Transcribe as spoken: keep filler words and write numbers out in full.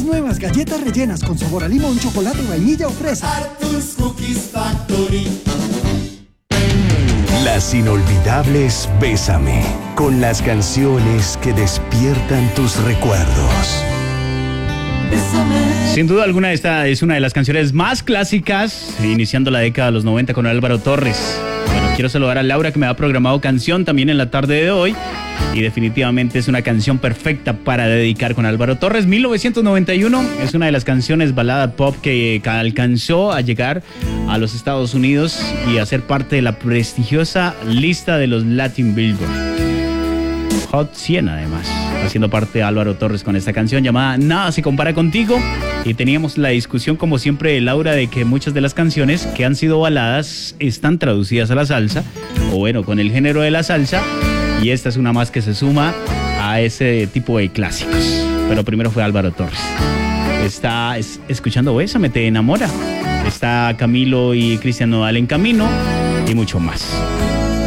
nuevas galletas rellenas con sabor a limón, chocolate, vainilla o fresa. Arthur's Cookies Factory. Las inolvidables Bésame, con las canciones que despiertan tus recuerdos. Sin duda alguna, esta es una de las canciones más clásicas, iniciando la década de los noventa con Álvaro Torres. Bueno, quiero saludar a Laura, que me ha programado canción también en la tarde de hoy. Y definitivamente es una canción perfecta para dedicar con Álvaro Torres. mil novecientos noventa y uno es una de las canciones balada pop que alcanzó a llegar a los Estados Unidos y a ser parte de la prestigiosa lista de los Latin Billboard Hot cien, además, haciendo parte de Álvaro Torres con esta canción llamada Nada se compara contigo. Y teníamos la discusión, como siempre, Laura, de que muchas de las canciones que han sido baladas están traducidas a la salsa, o bueno, con el género de la salsa. Y esta es una más que se suma a ese tipo de clásicos. Pero primero fue Álvaro Torres. Está es, escuchando Bésame, te enamora. Está Camilo y Cristian Nodal en camino y mucho más.